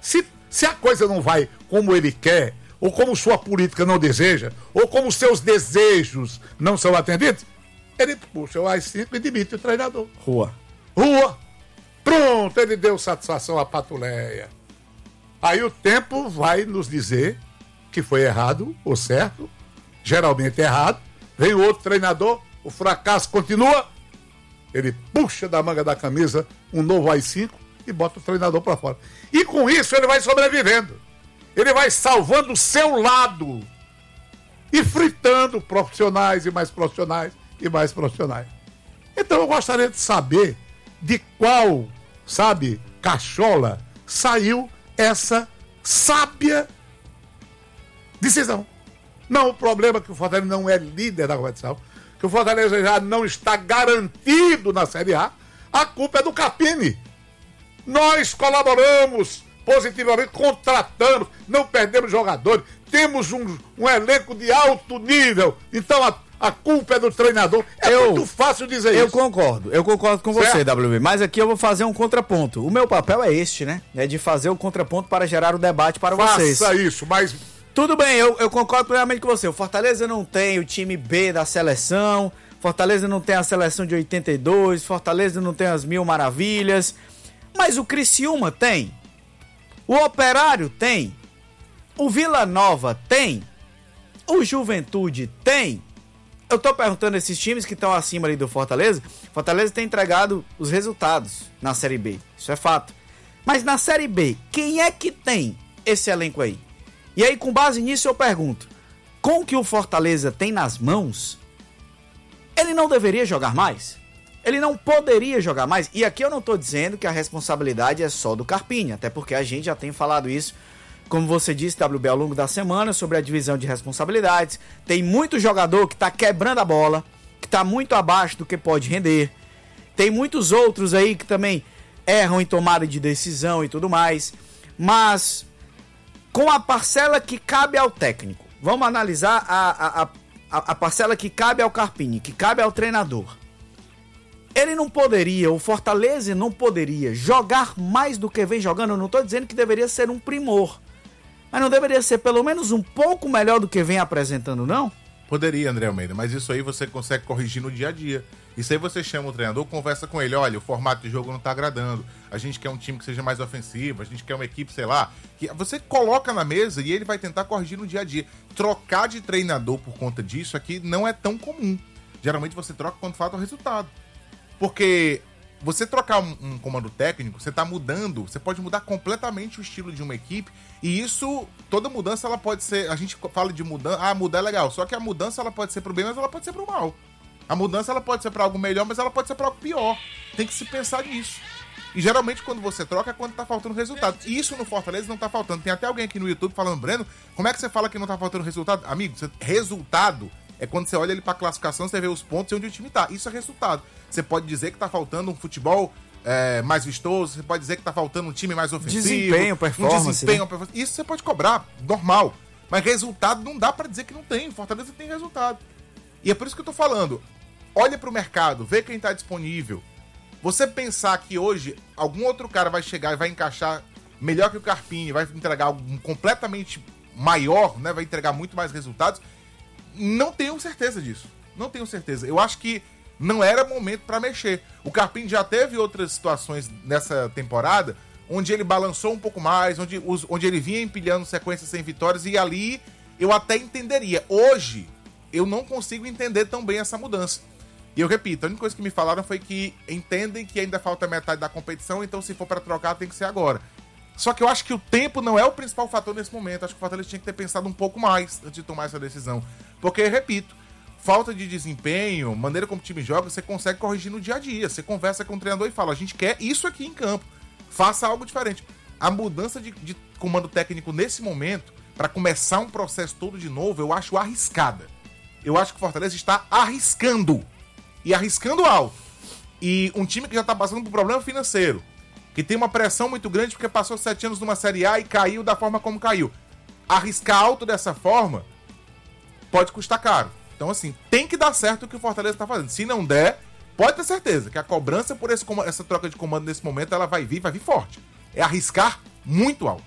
Se a coisa não vai como ele quer, ou como sua política não deseja, ou como seus desejos não são atendidos, ele puxa o AI-5 e demite o treinador. Rua. Pronto, ele deu satisfação à patuleia. Aí o tempo vai nos dizer que foi errado ou certo, geralmente errado. Vem o outro treinador, o fracasso continua, ele puxa da manga da camisa um novo AI-5 e bota o treinador para fora. E com isso ele vai sobrevivendo. Ele vai salvando o seu lado e fritando profissionais e mais profissionais e mais profissionais. Então eu gostaria de saber de qual, cachola saiu essa sábia decisão. Não, o problema é que o Fortaleza não é líder da competição, que o Fortaleza já não está garantido na Série A, a culpa é do Carpini. Nós colaboramos positivamente, contratamos, não perdemos jogadores, temos um elenco de alto nível, então a culpa é do treinador. Muito fácil dizer isso. Eu concordo com você, WB, mas aqui eu vou fazer um contraponto. O meu papel é este, né? É de fazer o contraponto para gerar o debate para vocês. Faça isso, mas... Tudo bem, eu concordo plenamente com você. O Fortaleza não tem o time B da seleção, Fortaleza não tem a seleção de 82, Fortaleza não tem as 1000 maravilhas, mas o Criciúma tem, o Operário tem, o Vila Nova tem, o Juventude tem. Eu tô perguntando a esses times que estão acima ali do Fortaleza. Fortaleza tem entregado os resultados na Série B, isso é fato. Mas na Série B, quem é que tem esse elenco aí? E aí, com base nisso, eu pergunto, com o que o Fortaleza tem nas mãos, ele não deveria jogar mais? Ele não poderia jogar mais? E aqui eu não estou dizendo que a responsabilidade é só do Carpini, até porque a gente já tem falado isso, como você disse, WB, ao longo da semana, sobre a divisão de responsabilidades. Tem muito jogador que está quebrando a bola, que está muito abaixo do que pode render. Tem muitos outros aí que também erram em tomada de decisão e tudo mais. Mas... com a parcela que cabe ao técnico, vamos analisar a parcela que cabe ao Carpini, que cabe ao treinador. Ele não poderia, o Fortaleza não poderia jogar mais do que vem jogando. Eu não estou dizendo que deveria ser um primor, mas não deveria ser pelo menos um pouco melhor do que vem apresentando, não? Poderia, André Almeida, mas isso aí você consegue corrigir no dia a dia. Isso aí você chama o treinador, conversa com ele, olha, o formato de jogo não tá agradando, a gente quer um time que seja mais ofensivo, a gente quer uma equipe, sei lá, que você coloca na mesa e ele vai tentar corrigir no dia a dia. Trocar de treinador por conta disso aqui não é tão comum. Geralmente você troca quando falta o resultado. Porque você trocar um comando técnico, você tá mudando, você pode mudar completamente o estilo de uma equipe, e isso, toda mudança ela pode ser, a gente fala de mudança, mudar é legal, só que a mudança ela pode ser pro bem, mas ela pode ser pro mal. A mudança ela pode ser para algo melhor, mas ela pode ser para algo pior. Tem que se pensar nisso. E geralmente quando você troca é quando tá faltando resultado. E isso no Fortaleza não tá faltando. Tem até alguém aqui no YouTube falando, Breno, como é que você fala que não tá faltando resultado? Amigo, resultado é quando você olha ali pra classificação, você vê os pontos e onde o time tá. Isso é resultado. Você pode dizer que tá faltando um futebol mais vistoso, você pode dizer que tá faltando um time mais ofensivo. Desempenho, performance. Né? Isso você pode cobrar, normal. Mas resultado não dá pra dizer que não tem. Fortaleza tem resultado. E é por isso que eu tô falando. Olha pro mercado, vê quem tá disponível. Você pensar que hoje algum outro cara vai chegar e vai encaixar melhor que o Carpini, vai entregar algo completamente maior, né? Vai entregar muito mais resultados. Não tenho certeza disso. Não tenho certeza. Eu acho que não era momento pra mexer. O Carpini já teve outras situações nessa temporada onde ele balançou um pouco mais, onde ele vinha empilhando sequências sem vitórias, e ali eu até entenderia. Hoje, eu não consigo entender tão bem essa mudança. E eu repito, a única coisa que me falaram foi que entendem que ainda falta metade da competição, então se for pra trocar tem que ser agora. Só que eu acho que o tempo não é o principal fator nesse momento. Acho que o Fortaleza tinha que ter pensado um pouco mais antes de tomar essa decisão. Porque, repito, falta de desempenho, maneira como o time joga, você consegue corrigir no dia a dia. Você conversa com o treinador e fala, a gente quer isso aqui em campo. Faça algo diferente. A mudança de comando técnico nesse momento, para começar um processo todo de novo, eu acho arriscada. Eu acho que o Fortaleza está arriscando. E arriscando alto. E um time que já tá passando por problema financeiro, que tem uma pressão muito grande porque passou 7 anos numa Série A e caiu da forma como caiu. Arriscar alto dessa forma pode custar caro. Então, assim, tem que dar certo o que o Fortaleza tá fazendo. Se não der, pode ter certeza que a cobrança por essa troca de comando nesse momento, ela vai vir forte. É arriscar muito alto.